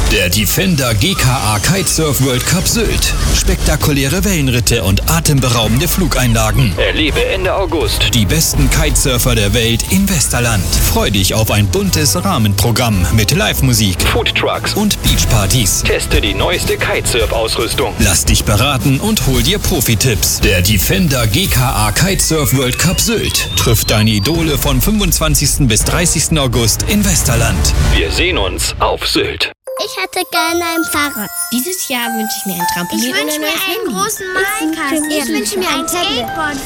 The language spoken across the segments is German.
Der Defender GKA Kitesurf World Cup Sylt. Spektakuläre Wellenritte und atemberaubende Flugeinlagen. Erlebe Ende August die besten Kitesurfer der Welt in Westerland. Freu dich auf ein buntes Rahmenprogramm mit Live-Musik, Foodtrucks und Beachpartys. Teste die neueste Kitesurf-Ausrüstung. Lass dich beraten und hol dir Profi-Tipps. Der Defender GKA Kitesurf World Cup Sylt trifft deine Idole von 25. bis 30. August in Westerland. Wir sehen uns auf Sylt. Ich hätte gerne ein Fahrrad. Dieses Jahr wünsche ich mir ein Trampolin. Ich wünsche mir einen großen Minecraft. Ich wünsche mir ein Skateboard.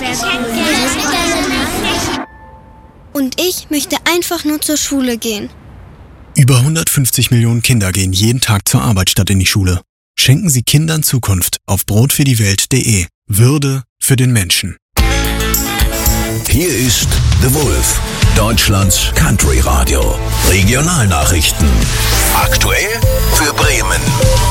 Und ich möchte einfach nur zur Schule gehen. Über 150 Millionen Kinder gehen jeden Tag zur Arbeit statt in die Schule. Schenken Sie Kindern Zukunft auf brotfürdiewelt.de. Würde für den Menschen. Hier ist The Wolf, Deutschlands Country Radio. Regionalnachrichten. Aktuell für Bremen.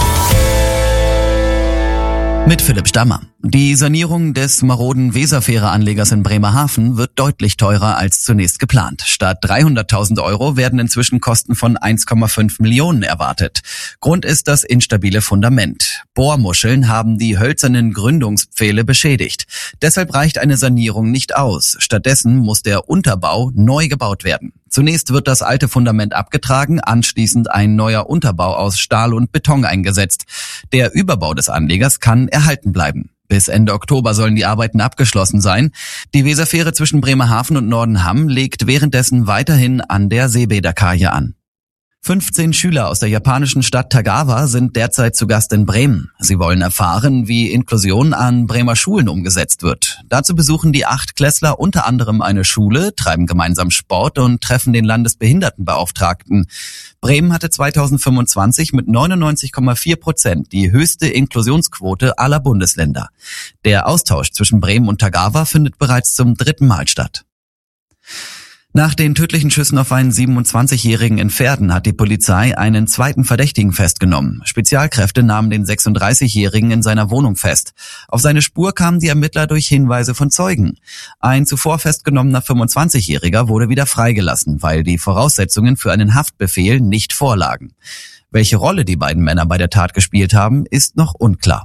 Mit Philipp Stammer. Die Sanierung des maroden Weserfähre-Anlegers in Bremerhaven wird deutlich teurer als zunächst geplant. Statt 300.000 € werden inzwischen Kosten von 1,5 Millionen erwartet. Grund ist das instabile Fundament. Bohrmuscheln haben die hölzernen Gründungspfähle beschädigt. Deshalb reicht eine Sanierung nicht aus. Stattdessen muss der Unterbau neu gebaut werden. Zunächst wird das alte Fundament abgetragen, anschließend ein neuer Unterbau aus Stahl und Beton eingesetzt. Der Überbau des Anlegers kann erhalten bleiben. Bis Ende Oktober sollen die Arbeiten abgeschlossen sein. Die Weserfähre zwischen Bremerhaven und Nordenham legt währenddessen weiterhin an der Seebäderkaje an. 15 Schüler aus der japanischen Stadt Tagawa sind derzeit zu Gast in Bremen. Sie wollen erfahren, wie Inklusion an Bremer Schulen umgesetzt wird. Dazu besuchen die 8-Klässler unter anderem eine Schule, treiben gemeinsam Sport und treffen den Landesbehindertenbeauftragten. Bremen hatte 2025 mit 99,4% die höchste Inklusionsquote aller Bundesländer. Der Austausch zwischen Bremen und Tagawa findet bereits zum 3. Mal statt. Nach den tödlichen Schüssen auf einen 27-Jährigen in Verden hat die Polizei einen zweiten Verdächtigen festgenommen. Spezialkräfte nahmen den 36-Jährigen in seiner Wohnung fest. Auf seine Spur kamen die Ermittler durch Hinweise von Zeugen. Ein zuvor festgenommener 25-Jähriger wurde wieder freigelassen, weil die Voraussetzungen für einen Haftbefehl nicht vorlagen. Welche Rolle die beiden Männer bei der Tat gespielt haben, ist noch unklar.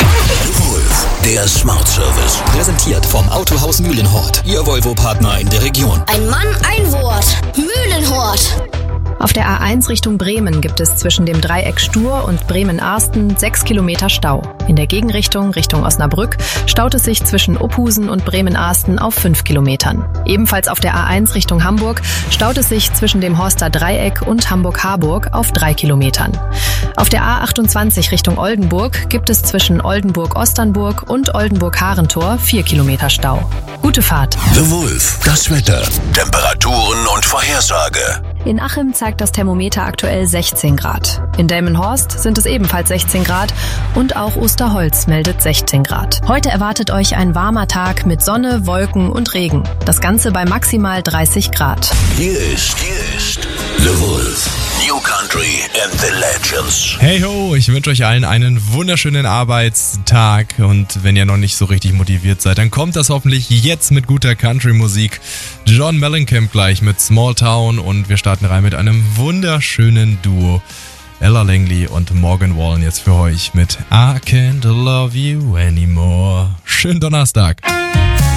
Der Smart Service. Präsentiert vom Autohaus Mühlenhort. Ihr Volvo-Partner in der Region. Ein Mann, ein Wort. Mühlenhort. Auf der A1 Richtung Bremen gibt es zwischen dem Dreieck Stur und Bremen-Arsten 6 Kilometer Stau. In der Gegenrichtung, Richtung Osnabrück, staut es sich zwischen Opusen und Bremen-Arsten auf 5 Kilometern. Ebenfalls auf der A1 Richtung Hamburg staut es sich zwischen dem Horster Dreieck und Hamburg-Harburg auf 3 Kilometern. Auf der A28 Richtung Oldenburg gibt es zwischen Oldenburg-Osternburg und Oldenburg-Harentor 4 Kilometer Stau. Gute Fahrt. The Wolf, das Wetter, Temperaturen und Vorhersage. In Achim zeigt das Thermometer aktuell 16 Grad. In Delmenhorst sind es ebenfalls 16 Grad und auch Osterholz meldet 16 Grad. Heute erwartet euch ein warmer Tag mit Sonne, Wolken und Regen. Das Ganze bei maximal 30 Grad. Hier ist The Wolf. New Country and the Legends. Hey ho, ich wünsche euch allen einen wunderschönen Arbeitstag und wenn ihr noch nicht so richtig motiviert seid, dann kommt das hoffentlich jetzt mit guter Country-Musik. John Mellencamp gleich mit Small Town und wir starten rein mit einem wunderschönen Duo. Ella Langley und Morgan Wallen jetzt für euch mit I Can't Love You Anymore. Schönen Donnerstag.